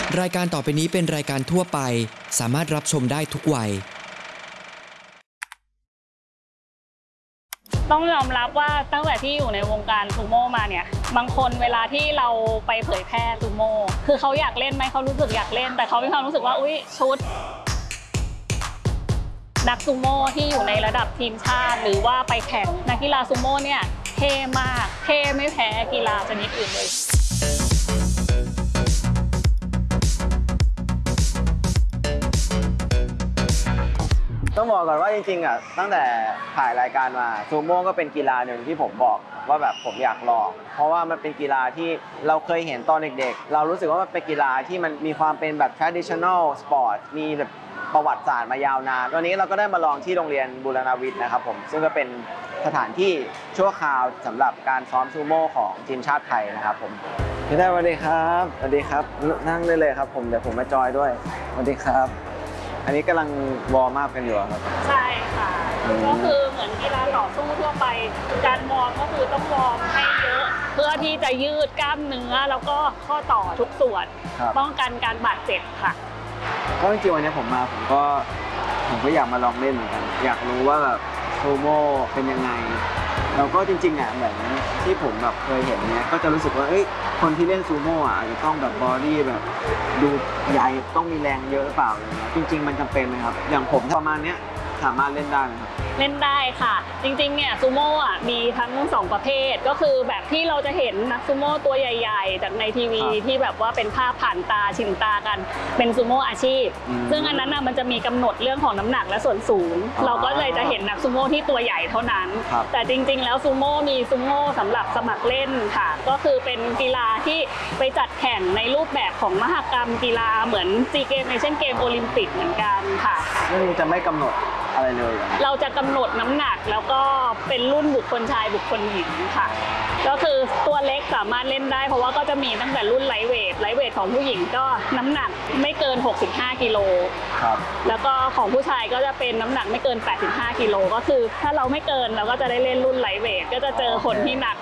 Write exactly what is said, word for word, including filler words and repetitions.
รายการต่อไปนี้เป็นรายการทั่วไปสามารถรับชมได้ทุกวัยต้องยอมรับว่าตั้งแต่ที่อยู่ในวงการซูโม่มาเนี่ยบางคนเวลาที่เราไปเผยแพร่ซูโม่คือเขาอยากเล่นไหมเขารู้สึกอยากเล่นแต่เขามีความรู้สึกว่าอุ๊ยชุดนักซูโม่ที่อยู่ในระดับทีมชาติหรือว่าไปแข่งนักกีฬาซูโม่เนี่ยเท่มากเท่ไม่แพ้กีฬาชนิดอื่นเลยต้องบอกก่อนว่าจริงๆอ่ะตั้งแต่ถ่ายรายการมาซูโม่ก็เป็นกีฬาหนึ่งที่ผมบอกว่าแบบผมอยากลองเพราะว่ามันเป็นกีฬาที่เราเคยเห็นตอนเด็กๆเรารู้สึกว่ามันเป็นกีฬาที่มันมีความเป็นแบบ traditional sport มีแบบประวัติศาสตร์มายาวนานวันนี้เราก็ได้มาลองที่โรงเรียนบูรณวิทย์นะครับผมซึ่งก็เป็นสถานที่ชั่วคราวสำหรับการซ้อมซูโม่ของทีมชาติไทยนะครับผมพี่ได้สวัสดีครับสวัสดีครับนั่งได้เลยครับผมเดี๋ยวผมมาจอยด้วยสวัสดีครับอันนี้กำลังวอร์มอัพกันอยู่ครับใช่ค่ะก็คือเหมือนกีฬาต่อสู้ทั่วไปการวอร์มก็คือต้องวอร์มให้เยอะเพื่อที่จะยืดกล้ามเนื้อแล้วก็ข้อต่อทุกส่วนป้องกันการบาดเจ็บค่ะก็จริงๆวันนี้ผมมาผมก็ผมก็อยากมาลองเล่นเหมือนกันอยากรู้ว่าแบบซูโม่เป็นยังไงแล้วก็จริงๆอ่ะเหมือนที่ผมแบบเคยเห็นเนี้ยก็จะรู้สึกว่าเอ้ยคนที่เล่นซูโม่อ่ะอาจจะต้องแบบบอดี้แบบดูใหญ่ต้องมีแรงเยอะหรือเปล่าอะไรเงี้ยจริงๆมันจำเป็นไหมครับอย่างผมประมาณเนี้ยสามารถเล่นได้ไหมครับเล่นได้ค่ะจริงๆเนี่ยซูโม่อ่ะมีทั้งสองประเภทก็คือแบบที่เราจะเห็นนักซูโม่ตัวใหญ่ๆจากในทีวีที่แบบว่าเป็นภาพผ่านตาชินตากันเป็นซูโม่อาชีพซึ่งอันนั้นน่ะมันจะมีกำหนดเรื่องของน้ำหนักและส่วนสูงเราก็เลยจะเห็นนักซูโม่ที่ตัวใหญ่เท่านั้นแต่จริงๆแล้วซูโม่มีซูโม่สำหรับสมัครเล่นค่ะก็คือเป็นกีฬาที่ไปจัดแข่งในรูปแบบของมหกรรมกีฬาเหมือนซีเกมเอเชียนเกมโอลิมปิกเหมือนกันค่ะนี่จะไม่กำหนดอะไรเลยเราจะกำหนดน้ำหนักแล้วก็เป็นรุ่นบุคคลชายบุคคลหญิงค่ะก็คือตัวเล็กสามารถเล่นได้เพราะว่าก็จะมีตั้งแต่รุ่นไลท์เวทไลท์เวทของผู้หญิงก็น้ำหนักไม่เกินหกสิบห้ากิโลครับแล้วก็ของผู้ชายก็จะเป็นน้ำหนักไม่เกินแปดสิบห้ากิโลก็คือถ้าเราไม่เกินเราก็จะได้เล่นรุ่นไลท์เวทก็จะเจอคนที่หนัก